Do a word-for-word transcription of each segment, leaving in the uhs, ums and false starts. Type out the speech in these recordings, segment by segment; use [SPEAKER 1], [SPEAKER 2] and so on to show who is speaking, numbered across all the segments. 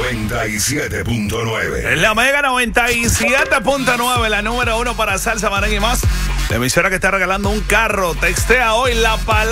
[SPEAKER 1] noventa y siete punto nueve.
[SPEAKER 2] En la Mega noventa y siete punto nueve, la número uno para salsa, merengue y más. La emisora que está regalando un carro. Textea hoy la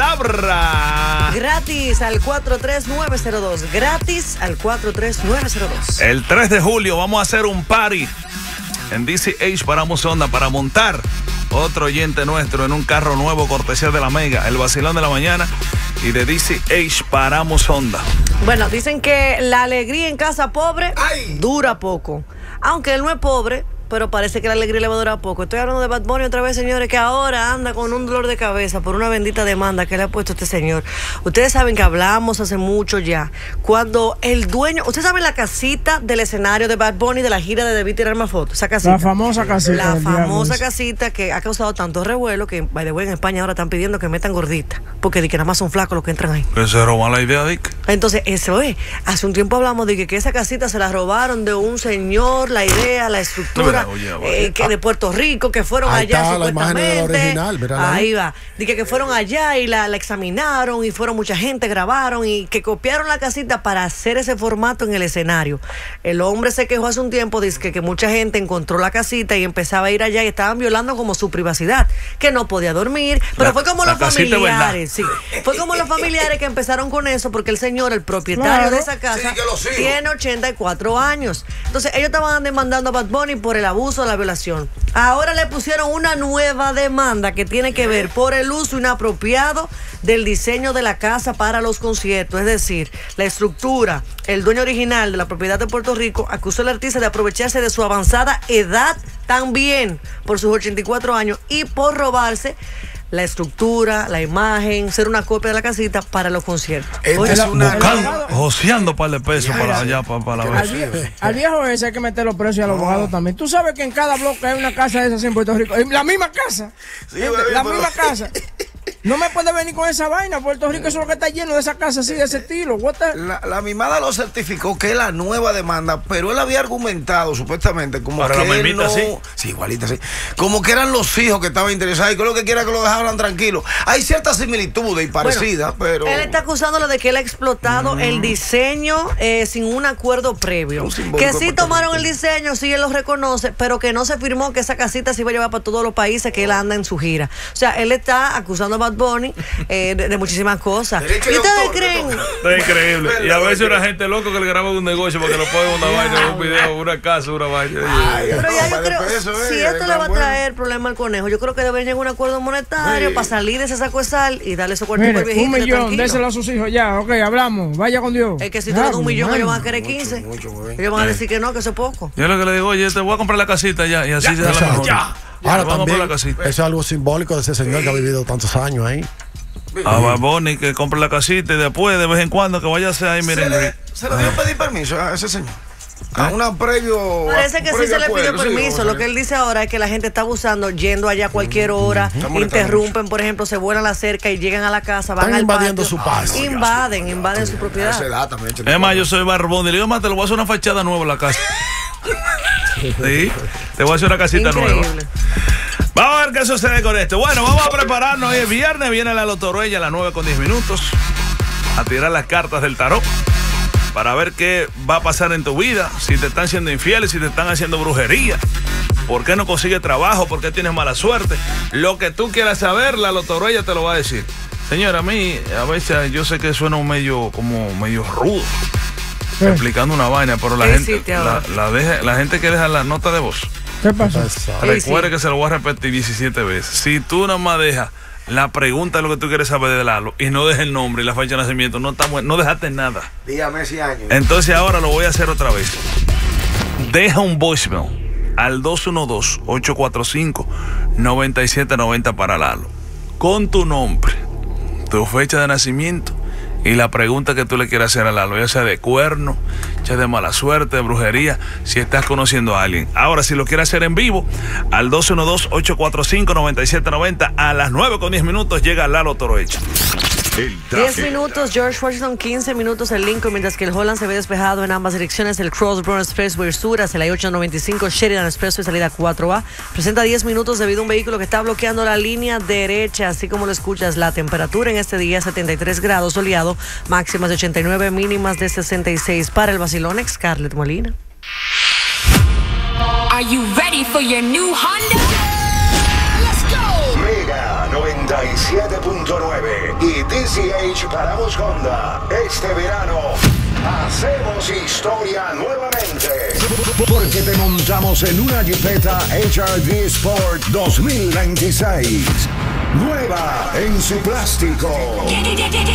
[SPEAKER 2] palabra
[SPEAKER 3] gratis al cuatro tres nueve cero dos. Gratis al cuatro tres nueve cero dos.
[SPEAKER 2] El tres de julio vamos a hacer un party en D C H Paramos Honda para montar otro oyente nuestro en un carro nuevo cortesía de la Mega, el vacilón de la mañana y de D C H Paramos Honda.
[SPEAKER 3] Bueno, dicen que la alegría en casa pobre ¡ay! Dura poco. Aunque él no es pobre, pero parece que la alegría le va a durar poco. Estoy hablando de Bad Bunny otra vez, señores, que ahora anda con un dolor de cabeza por una bendita demanda que le ha puesto este señor. Ustedes saben que hablamos hace mucho ya, cuando el dueño, ustedes saben la casita del escenario de Bad Bunny de la gira de Debí Tirar Más Fotos, esa casita.
[SPEAKER 4] La famosa casita.
[SPEAKER 3] La famosa casita que ha causado tanto revuelo que, by the way, en España ahora están pidiendo que metan gorditas, porque de que nada más son flacos los que entran ahí.
[SPEAKER 2] Que se roban la idea, Dick.
[SPEAKER 3] Entonces, eso es. Hace un tiempo hablamos de que, que esa casita se la robaron de un señor, la idea, la estructura. Oye, eh, que de Puerto Rico, que fueron
[SPEAKER 5] ahí
[SPEAKER 3] allá
[SPEAKER 5] está,
[SPEAKER 3] supuestamente.
[SPEAKER 5] la imagen original, ¿verdad?
[SPEAKER 3] Ahí va. Dije que fueron allá y la, la examinaron y fueron mucha gente, grabaron y que copiaron la casita para hacer ese formato en el escenario. El hombre se quejó hace un tiempo, dice que, que mucha gente encontró la casita y empezaba a ir allá y estaban violando como su privacidad, que no podía dormir, pero
[SPEAKER 2] la,
[SPEAKER 3] fue como los familiares, sí. Fue como los familiares que empezaron con eso porque el señor, el propietario claro. de esa casa, sí, tiene ochenta y cuatro años. Entonces ellos estaban demandando a Bad Bunny por el abuso, la violación. Ahora le pusieron una nueva demanda que tiene que ver por el uso inapropiado del diseño de la casa para los conciertos, es decir, la estructura. El dueño original de la propiedad de Puerto Rico acusó al artista de aprovecharse de su avanzada edad también por sus ochenta y cuatro años y por robarse la estructura, la imagen, ser una copia de la casita para los conciertos.
[SPEAKER 2] Oye, es una buscando, joseando un par de pesos ya, para allá, para, para la
[SPEAKER 4] al, viejo, al viejo ese hay que meter los precios a los abogados también. Tú sabes que en cada bloque hay una casa de esas en Puerto Rico. La misma casa. Sí, la bebé, misma pero... casa. No me puede venir con esa vaina. Puerto Rico eso es lo que está lleno de esa casa así, de ese estilo.
[SPEAKER 6] La, la mimada lo certificó que es la nueva demanda, pero él había argumentado supuestamente como para que la él no... sí. sí, igualita sí. Como que eran los hijos que estaban interesados y que lo que quiera que lo dejaran tranquilo. Hay ciertas similitudes y parecidas, bueno, pero...
[SPEAKER 3] Él está acusándolo de que él ha explotado mm. el diseño eh, sin un acuerdo previo. Un que sí tomaron el diseño, sí él lo reconoce, pero que no se firmó que esa casita se iba a llevar para todos los países que él anda en su gira. O sea, él está acusando a Bad Bunny eh, de, de muchísimas cosas. ¿Y ustedes creen?
[SPEAKER 2] Está increíble. Y a veces una gente loco que le graba un negocio para que lo ponga una vaina, un video, una casa, una vaina.
[SPEAKER 3] Ay, pero ya yo creo, peso, eh, si esto le va a traer problema al conejo, yo creo que debería llegar a un acuerdo monetario sí. para salir de ese saco de sal y darle esos cuartos al viejito.
[SPEAKER 4] Un millón, déselo a sus hijos ya, ok, hablamos, vaya con Dios.
[SPEAKER 3] Es que si tú le das un millón, ellos van a querer quince. Mucho, mucho, ellos van a decir que no, que eso es poco.
[SPEAKER 2] Yo lo que le digo, oye, te voy a comprar la casita ya, y así ya, se da la mejor. Ya.
[SPEAKER 5] Ahora también, eso es algo simbólico de ese señor que ha vivido tantos años ahí.
[SPEAKER 2] A Bad Bunny que compre la casita y después, de vez en cuando, que vaya a hacer ahí, miren.
[SPEAKER 6] Se le, se le dio pedir permiso a ese señor. A una previo.
[SPEAKER 3] Parece que sí se le pidió permiso. Lo que él dice ahora es que la gente está abusando, yendo allá a cualquier hora, mm-hmm. interrumpen, por ejemplo, se vuelan la cerca y llegan a la casa, van
[SPEAKER 5] Están
[SPEAKER 3] al
[SPEAKER 5] invadiendo
[SPEAKER 3] patio,
[SPEAKER 5] su paz.
[SPEAKER 3] Invaden, invaden su propiedad.
[SPEAKER 2] Es más, yo soy Barbón y le digo, más te lo voy a hacer una fachada nueva en la casa. Sí, te voy a hacer una casita
[SPEAKER 3] Increíble.
[SPEAKER 2] nueva. Vamos a ver qué sucede con esto. Bueno, vamos a prepararnos. Hoy es viernes, viene la Lotoruella a las nueve con diez minutos a tirar las cartas del tarot para ver qué va a pasar en tu vida, si te están siendo infieles, si te están haciendo brujería, por qué no consigues trabajo, por qué tienes mala suerte. Lo que tú quieras saber, la Lotoruella te lo va a decir. Señora, a mí a veces yo sé que suena un medio como medio rudo, ¿qué? Explicando una vaina, pero la gente la, la, deja, la gente que deja la nota de voz.
[SPEAKER 4] ¿Qué pasa?
[SPEAKER 2] Recuerde que se lo voy a repetir diecisiete veces. Si tú nada más dejas la pregunta de lo que tú quieres saber de Lalo y no dejas el nombre y la fecha de nacimiento, no, estamos, no dejaste nada.
[SPEAKER 6] Dígame ese año.
[SPEAKER 2] Entonces ahora lo voy a hacer otra vez. Deja un voicemail al dos uno dos, ocho cuatro cinco, nueve siete nueve cero para Lalo, con tu nombre, tu fecha de nacimiento y la pregunta que tú le quieras hacer a Lalo, ya sea de cuerno, ya de mala suerte, de brujería, si estás conociendo a alguien. Ahora, si lo quieres hacer en vivo, al dos uno dos, ocho cuatro cinco, nueve siete nueve cero, a las nueve con diez minutos llega Lalo Torohecho.
[SPEAKER 3] diez minutos, George Washington, quince minutos el Lincoln, mientras que el Holland se ve despejado en ambas direcciones. El Crossborough Expressway Sur hacia la I ocho noventa y cinco, Sheridan Expressway salida cuatro A. Presenta diez minutos debido a un vehículo que está bloqueando la línea derecha, así como lo escuchas. La temperatura en este día setenta y tres grados, soleado, máximas de ochenta y nueve, mínimas de sesenta y seis. Para el Basilón, Scarlett Molina.
[SPEAKER 7] Are you ready for your new Honda? Let's go.
[SPEAKER 1] Mega noventa y siete punto nueve y D C H Paramos Honda. Este verano hacemos historia nuevamente. Porque te montamos en una Jeepeta H R D Sport dos mil veintiséis. Nueva en su plástico.